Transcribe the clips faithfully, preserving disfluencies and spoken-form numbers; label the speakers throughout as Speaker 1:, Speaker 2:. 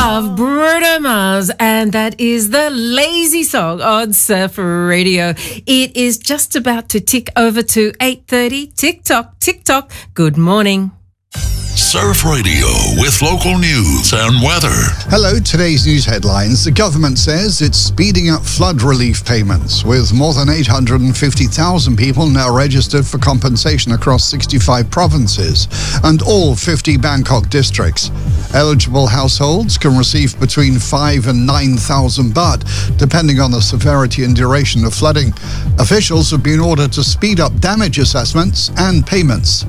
Speaker 1: love Bruno Mars, and that is the Lazy Song on Surf Radio. It is just about to tick over to eight thirty. Tick-tock, tick-tock. Good morning.
Speaker 2: Surf Radio with local news and weather.
Speaker 3: Hello, today's news headlines. The government says it's speeding up flood relief payments, with more than eight hundred fifty thousand people now registered for compensation across sixty-five provinces and all fifty Bangkok districts. Eligible households can receive between five and nine thousand baht, depending on the severity and duration of flooding. Officials have been ordered to speed up damage assessments and payments.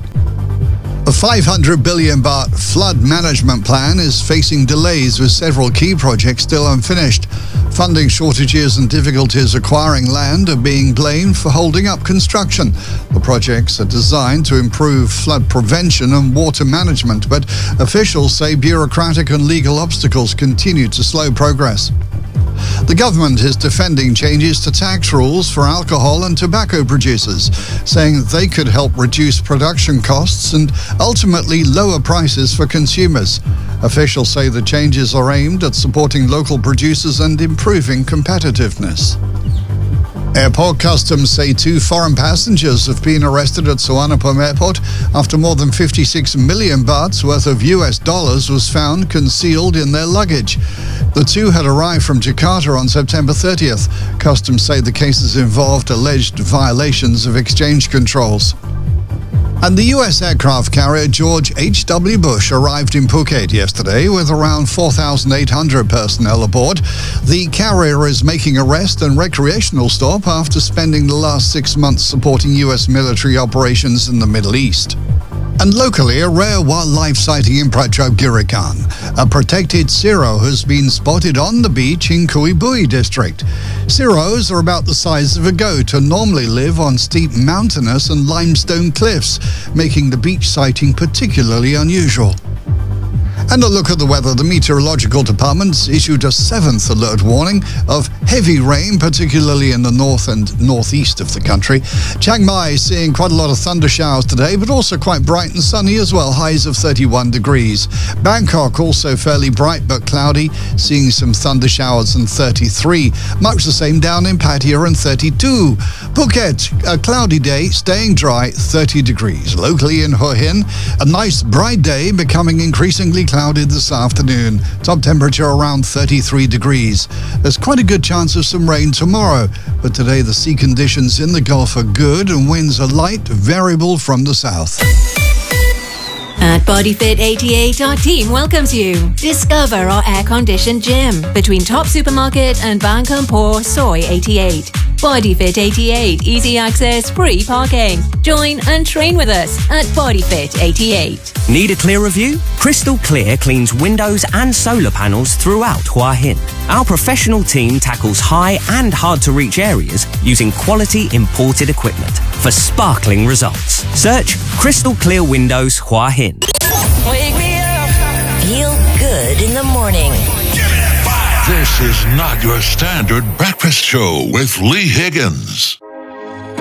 Speaker 3: A five hundred billion baht flood management plan is facing delays, with several key projects still unfinished. Funding shortages and difficulties acquiring land are being blamed for holding up construction. The projects are designed to improve flood prevention and water management, but officials say bureaucratic and legal obstacles continue to slow progress. The government is defending changes to tax rules for alcohol and tobacco producers, saying they could help reduce production costs and ultimately lower prices for consumers. Officials say the changes are aimed at supporting local producers and improving competitiveness. Airport Customs say two foreign passengers have been arrested at Suvarnabhumi Airport after more than fifty-six million bahts worth of U S dollars was found concealed in their luggage. The two had arrived from Jakarta on September thirtieth. Customs say the cases involved alleged violations of exchange controls. And the U S aircraft carrier George H W Bush arrived in Phuket yesterday with around four thousand eight hundred personnel aboard. The carrier is making a rest and recreational stop after spending the last six months supporting U S military operations in the Middle East. And locally, a rare wildlife sighting in Prachapgirikan. A protected cirro has been spotted on the beach in Kui Bui district. Cirros are about the size of a goat and normally live on steep mountainous and limestone cliffs, making the beach sighting particularly unusual. And a look at the weather. The Meteorological Department issued a seventh alert warning of heavy rain, particularly in the north and northeast of the country. Chiang Mai is seeing quite a lot of thunder showers today, but also quite bright and sunny as well, highs of thirty-one degrees. Bangkok also fairly bright but cloudy, seeing some thunder showers and thirty-three. Much the same down in Pattaya and thirty-two. Phuket, a cloudy day, staying dry, thirty degrees. Locally in Hua Hin, a nice bright day becoming increasingly clouded this afternoon. Top temperature around thirty-three degrees. There's quite a good chance of some rain tomorrow, but today the sea conditions in the Gulf are good and winds are light, variable from the south.
Speaker 4: At BodyFit eighty-eight, our team welcomes you. Discover our air-conditioned gym between Top Supermarket and Bang Kampor Soy eighty-eight. BodyFit eighty-eight, easy access, free parking. Join and train with us at BodyFit eighty-eight.
Speaker 5: Need a clearer view? Crystal Clear cleans windows and solar panels throughout Hua Hin. Our professional team tackles high and hard-to-reach areas using quality imported equipment for sparkling results. Search Crystal Clear Windows Hua Hin.
Speaker 6: Wake me up. Feel good in the morning.
Speaker 2: This is not your standard breakfast show with Lee Higgins.